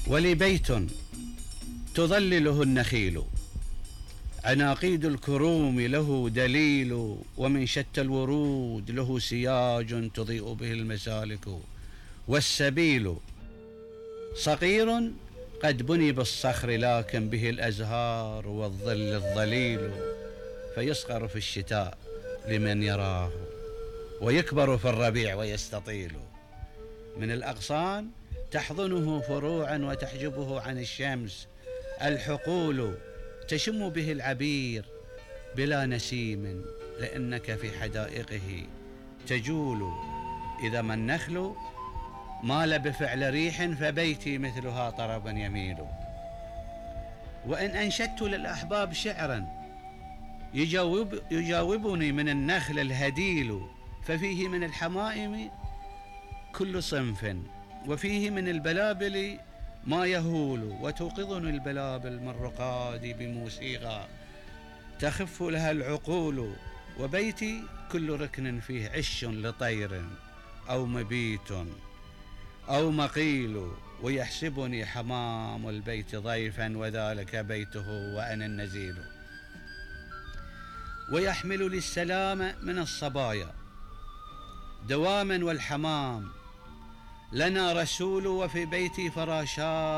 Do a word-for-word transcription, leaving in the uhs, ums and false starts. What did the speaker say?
ولي بيت تظلله النخيل، عناقيد الكروم له دليل، ومن شتى الورود له سياج تضيء به المسالك والسبيل. صغير قد بني بالصخر لكن به الأزهار والظل الظليل، فيصغر في الشتاء لمن يراه ويكبر في الربيع ويستطيل. من الأغصان تحضنه فروعا وتحجبه عن الشمس الحقول، تشم به العبير بلا نسيم لأنك في حدائقه تجول. إذا ما النخل مال بفعل ريح فبيتي مثلها طربا يميل. وإن أنشدت للأحباب شعرا يجاوب يجاوبني من النخل الهديل، ففيه من الحمائم كل صنف وفيه من البلابل ما يهول، وتوقظني البلابل من رقادي بموسيقى تخف لها العقول. وبيتي كل ركن فيه عش لطير أو مبيت أو مقيل، ويحسبني حمام البيت ضيفا وذلك بيته وأنا النزيل. ويحمل لي السلام من الصبايا دواما، والحمام لنا رسول، وفي بيتي فراشات